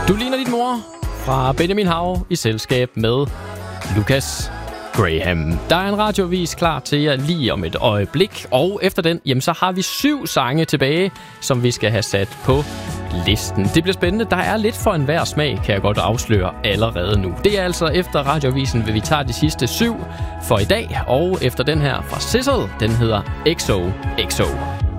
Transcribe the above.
Du ligner din mor fra Benjamin Hav i selskab med Lucas Graham. Der er en radiovis klar til jer lige om et øjeblik, og efter den, jamen, så har vi 7 sange tilbage, som vi skal have sat på listen. Det bliver spændende. Der er lidt for enhver smag, kan jeg godt afsløre allerede nu. Det er altså efter radiovisen, hvor vi tager de sidste 7 for i dag, og efter den her fra Sizzle, den hedder XOXO.